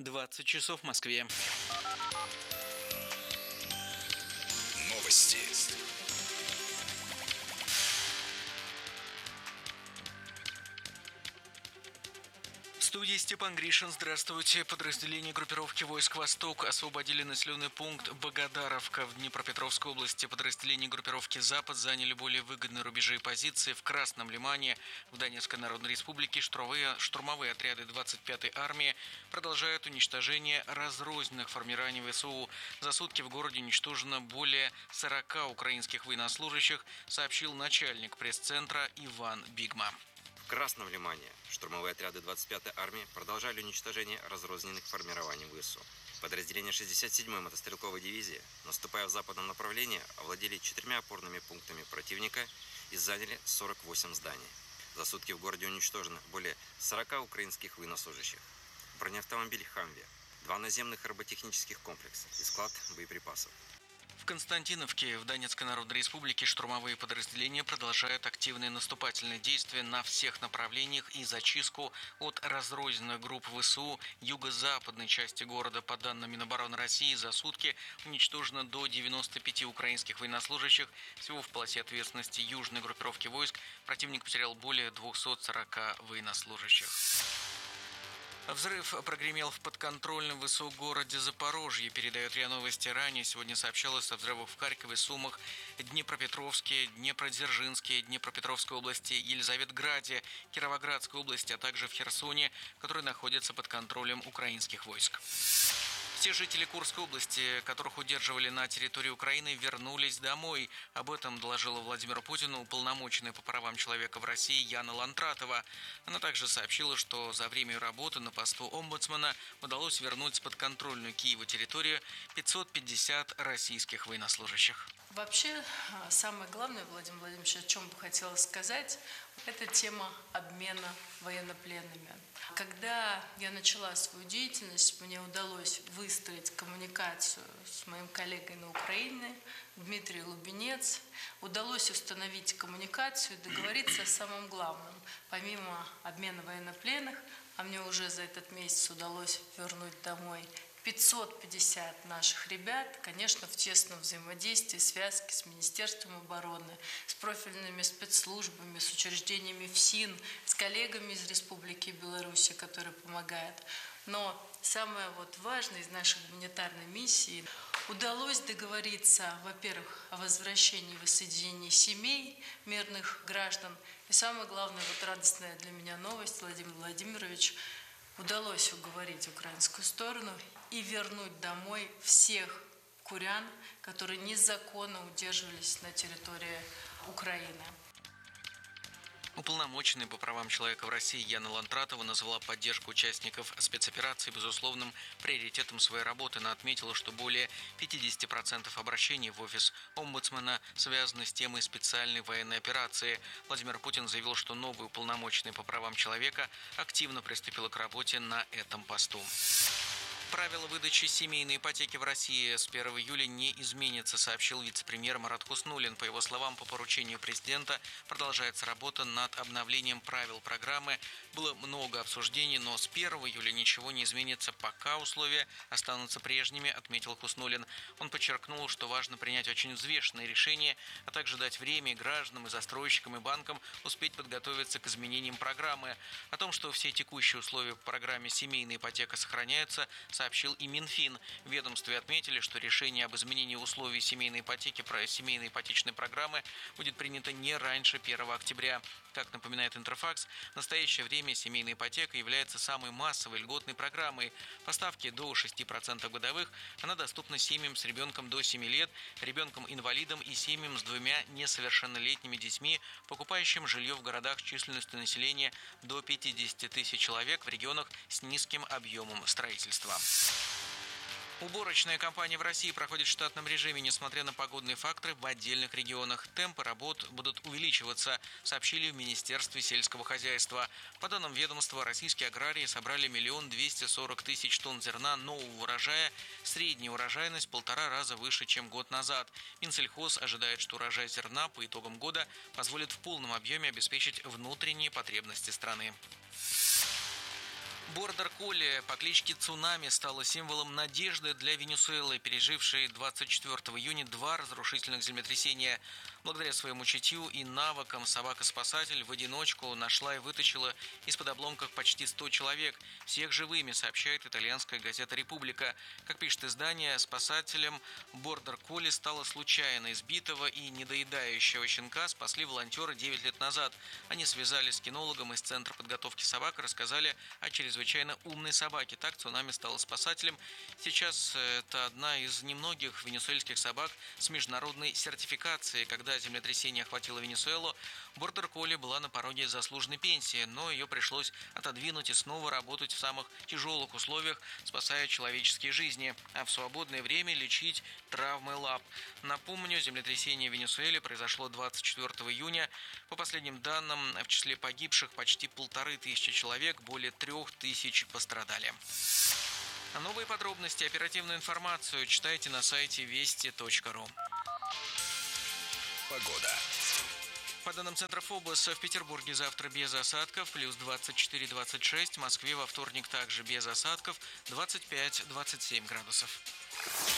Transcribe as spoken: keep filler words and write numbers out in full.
двадцать часов в Москве. Новости. В студии Степан Гришин. Здравствуйте. Подразделения группировки войск «Восток» освободили населенный пункт Богодаровка в Днепропетровской области. Подразделения группировки «Запад» заняли более выгодные рубежи и позиции в Красном Лимане. В Донецкой Народной Республике штурмовые, штурмовые отряды двадцать пятой армии продолжают уничтожение разрозненных формирований ВСУ. За сутки в городе уничтожено более сорока украинских военнослужащих, сообщил начальник пресс-центра Иван Бигма. В Красном Лимане штурмовые отряды двадцать пятой армии продолжали уничтожение разрозненных формирований ВСУ. Подразделения шестьдесят седьмой мотострелковой дивизии, наступая в западном направлении, овладели четырьмя опорными пунктами противника и заняли сорок восемь зданий. За сутки в городе уничтожено более сорока украинских военнослужащих, бронеавтомобиль «Хамви», два наземных роботехнических комплекса и склад боеприпасов. В Константиновке в Донецкой Народной Республике штурмовые подразделения продолжают активные наступательные действия на всех направлениях и зачистку от разрозненных групп ВСУ юго-западной части города. По данным Минобороны России, за сутки уничтожено до девяноста пяти украинских военнослужащих. Всего в полосе ответственности южной группировки войск противник потерял более двухсот сорока военнослужащих. Взрыв прогремел в подконтрольном ВСУ городе Запорожье, передает РИА Новости. Ранее сегодня сообщалось о взрывах в Харькове, Сумах, Днепропетровске, Днепродзержинске, Днепропетровской области, Елизаветграде, Кировоградской области, а также в Херсоне, которые находятся под контролем украинских войск. Все жители Курской области, которых удерживали на территории Украины, вернулись домой. Об этом доложила Владимиру Путину уполномоченная по правам человека в России Яна Лантратова. Она также сообщила, что за время работы на посту омбудсмена удалось вернуть с подконтрольную Киеву территорию пятьсот пятьдесят российских военнослужащих. Вообще, самое главное, Владимир Владимирович, о чем бы хотела сказать, это тема обмена военнопленными. Когда я начала свою деятельность, мне удалось выстроить коммуникацию с моим коллегой на Украине, Дмитрием Лубенец. Удалось установить коммуникацию, договориться о самом главном. Помимо обмена военнопленных, а мне уже за этот месяц удалось вернуть домой пятьсот пятьдесят наших ребят, конечно, в тесном взаимодействии, связке с Министерством обороны, с профильными спецслужбами, с учреждениями ФСИН, с коллегами из Республики Беларусь, которые помогают. Но самое вот важное из нашей гуманитарной миссии – удалось договориться, во-первых, о возвращении и воссоединении семей мирных граждан. И самое главное, вот радостная для меня новость, Владимир Владимирович, удалось уговорить украинскую сторону и вернуть домой всех курян, которые незаконно удерживались на территории Украины. Уполномоченная по правам человека в России Яна Лантратова назвала поддержку участников спецоперации безусловным приоритетом своей работы. Она отметила, что более пятьдесят процентов обращений в офис омбудсмена связаны с темой специальной военной операции. Владимир Путин заявил, что новый уполномоченный по правам человека активно приступила к работе на этом посту. Правила выдачи семейной ипотеки в России с первого июля не изменятся, сообщил вице-премьер Марат Хуснуллин. По его словам, по поручению президента продолжается работа над обновлением правил программы. Было много обсуждений, но с первого июля ничего не изменится, пока условия останутся прежними, отметил Хуснуллин. Он подчеркнул, что важно принять очень взвешенные решения, а также дать время и гражданам, и застройщикам, и банкам успеть подготовиться к изменениям программы. О том, что все текущие условия по программе «Семейная ипотека» сохраняются, сообщил и Минфин. В ведомстве отметили, что решение об изменении условий семейной ипотеки, про семейной ипотечной программы будет принято не раньше первого октября. Как напоминает Интерфакс, в настоящее время семейная ипотека является самой массовой льготной программой. По ставке до шести процентов годовых она доступна семьям с ребенком до семи лет, ребенком-инвалидом и семьям с двумя несовершеннолетними детьми, покупающим жилье в городах с численностью населения до пятидесяти тысяч человек в регионах с низким объемом строительства. Уборочная кампания в России проходит в штатном режиме, несмотря на погодные факторы в отдельных регионах. Темпы работ будут увеличиваться, сообщили в Министерстве сельского хозяйства. По данным ведомства, российские аграрии собрали миллион двести сорок тысяч тонн зерна нового урожая. Средняя урожайность в полтора раза выше, чем год назад. Минсельхоз ожидает, что урожай зерна по итогам года позволит в полном объеме обеспечить внутренние потребности страны. Бордер-колли по кличке Цунами стала символом надежды для Венесуэлы, пережившей двадцать четвёртого июня два разрушительных землетрясения. Благодаря своему чутью и навыкам собака-спасатель в одиночку нашла и вытащила из-под обломков почти сто человек, всех живыми, сообщает итальянская газета «Република». Как пишет издание, спасателем бордер-колли стало случайно избитого и недоедающего щенка спасли волонтеры девять лет назад. Они связались с кинологом из Центра подготовки собак и рассказали о чрезвычайно умной собаке. Так Цунами стала спасателем. Сейчас это одна из немногих венесуэльских собак с международной сертификацией. Когда землетрясение охватило Венесуэлу, бордер-колли была на пороге заслуженной пенсии, но ее пришлось отодвинуть и снова работать в самых тяжелых условиях, спасая человеческие жизни, а в свободное время лечить травмы лап. Напомню, землетрясение в Венесуэле произошло двадцать четвёртого июня. По последним данным, в числе погибших почти полторы тысячи человек, более трех тысяч пострадали. Новые подробности, оперативную информацию читайте на сайте вести точка ру. Погода. По данным Центра ФОБОС, в Петербурге завтра без осадков, плюс двадцать четыре - двадцать шесть, в Москве во вторник также без осадков, двадцать пять - двадцать семь градусов.